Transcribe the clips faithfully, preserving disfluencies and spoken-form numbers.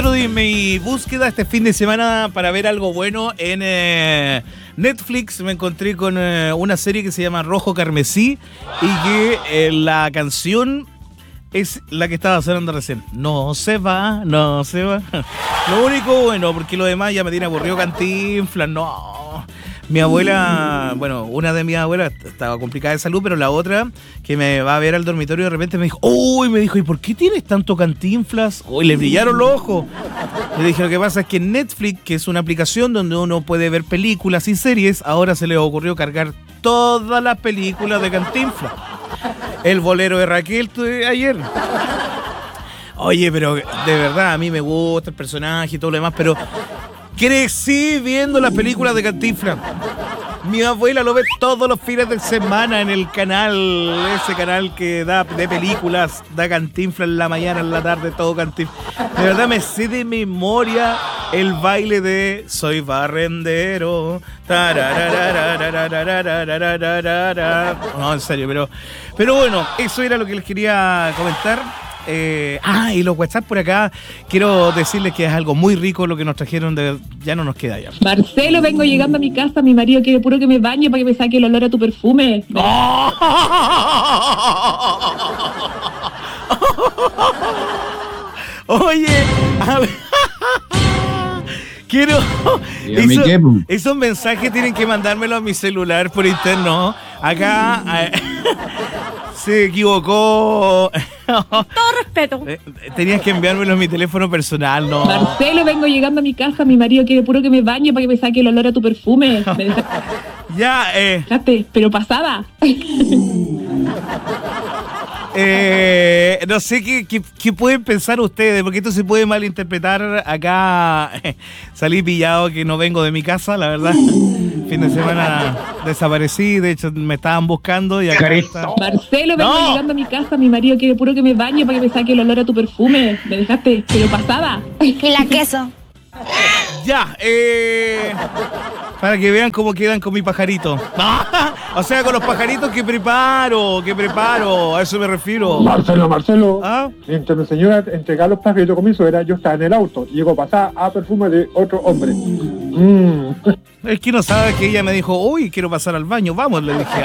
Dentro de mi búsqueda este fin de semana para ver algo bueno en eh, Netflix, me encontré con eh, una serie que se llama Rojo Carmesí y que eh, la canción es la que estaba sonando recién. No se va, no se va. Lo único bueno, porque lo demás ya me tiene aburrido. Cantinflas, no. Mi abuela, bueno, una de mis abuelas estaba complicada de salud, pero la otra, que me va a ver al dormitorio, de repente me dijo, uy, me dijo, ¿y por qué tienes tanto Cantinflas? Uy, le brillaron los ojos. Le dije, lo que pasa es que Netflix, que es una aplicación donde uno puede ver películas y series, ahora se le ocurrió cargar todas las películas de Cantinflas. El bolero de Raquel tuve ayer. Oye, pero de verdad, a mí me gusta el personaje y todo lo demás, pero crecí viendo las películas de Cantinflas. Mi abuela lo ve todos los fines de semana en el canal, ese canal que da de películas, da Cantinflas en la mañana, en la tarde, todo Cantinflas. De verdad me sé de memoria el baile de Soy barrendero. No, en serio, pero, pero bueno, eso era lo que les quería comentar. Eh, ah, y los WhatsApp por acá, quiero decirles que es algo muy rico lo que nos trajeron, de, ya no nos queda ya. Marcelo, vengo llegando a mi casa, mi marido quiere puro que me bañe para que me saque el olor a tu perfume. ¡Oh! Oye, a ver. Quiero. Eso, esos mensajes tienen que mandármelo a mi celular por interno. Acá eh, se equivocó. Todo respeto. Eh, tenías que enviármelo a mi teléfono personal, ¿no? Marcelo, vengo llegando a mi casa, mi marido quiere puro que me bañe para que me saque el olor a tu perfume. Me dejaste, ya, eh. dejaste, pero pasada. Eh, no sé qué, qué, qué pueden pensar ustedes, porque esto se puede malinterpretar. Acá eh, salí pillado que no vengo de mi casa, la verdad. Fin de semana desaparecí, de hecho me estaban buscando y acá está. Marcelo, vengo no. llegando a mi casa, mi marido quiere puro que me bañe para que me saque el olor a tu perfume. Me dejaste, pero pasada. Y la queso. Ya, eh... para que vean cómo quedan con mi pajarito. O sea, con los pajaritos que preparo, que preparo, a eso me refiero. Marcelo, Marcelo, ¿Ah? mientras mi señora entregaba los pajaritos comienzo, era yo estaba en el auto y llegó pasada a perfume de otro hombre. Mm. Es que no sabe que ella me dijo, uy, quiero pasar al baño, vamos, le dije.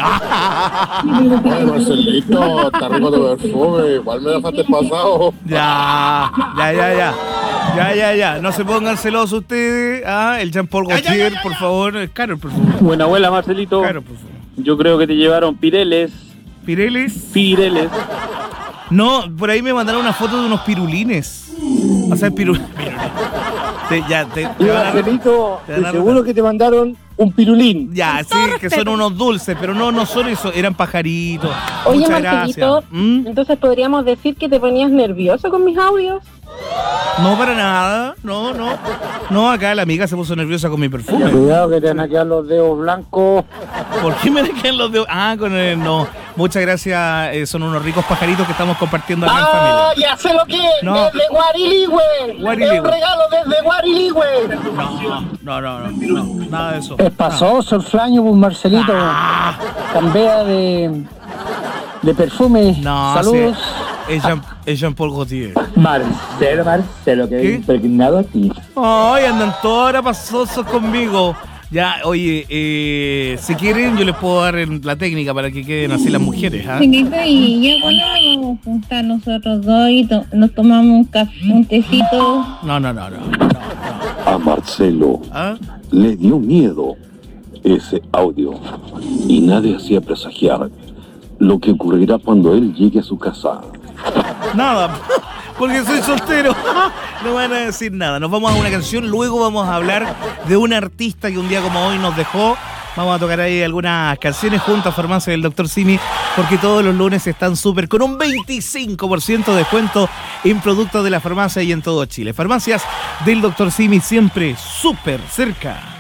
Oye, Marcelito, está rico tu perfume, igual me dejaste pasado. Ya, ya, ya, ya. Ya, ya, ya. No se pongan celosos ustedes. Ah, el Jean-Paul Gaultier, por favor. Es caro el perfume. Buena abuela, Marcelito. Caro el perfume. Yo creo que te llevaron Pireles. ¿Pireles? Pireles. No, por ahí me mandaron una foto de unos pirulines. O sea, piru... Te, ya, te, te a Marcelito, a seguro que te mandaron un pirulín. Ya, sí, que son unos dulces, pero no, no son eso, eran pajaritos. Oye, Muchas Marcelito, gracias. ¿Mm? entonces podríamos decir que te ponías nervioso con mis audios. No, para nada, no, no. No, acá la amiga se puso nerviosa con mi perfume. Cuidado que te van a quedar los dedos blancos. ¿Por qué me quedan los dedos? Ah, con el no. Muchas gracias, eh, son unos ricos pajaritos que estamos compartiendo acá en familia. ¡Ah, ya sé lo que es! No. ¡Desde Guariligüe! Guariligüe. ¡Es un regalo desde Guariligüe! No, no, no, no, no, nada de eso. Es pasoso el flaño, pues, Marcelito. Ah. Cambia de, de perfume. No, saludos. Sí. Es, Jean, es Jean-Paul Gaultier. Marcelo, Marcelo, que ¿Qué? he impregnado a ti. Ay, andan todos ahora pasosos conmigo. Ya, oye, eh, si quieren yo les puedo dar la técnica para que queden así las mujeres, ¿ah? Y ya cuando nos vamos a juntar nosotros dos y to- nos tomamos un, café, un tecito. No, no, no, no. no, no. A Marcelo ¿Ah? le dio miedo ese audio y nadie hacía presagiar lo que ocurrirá cuando él llegue a su casa. Nada, porque soy soltero. No van a decir nada. Nos vamos a una canción, luego vamos a hablar de un artista que un día como hoy nos dejó. Vamos a tocar ahí algunas canciones junto a Farmacia del doctor Simi, porque todos los lunes están súper con un veinticinco por ciento de descuento en productos de la farmacia y en todo Chile. Farmacias del doctor Simi siempre súper cerca.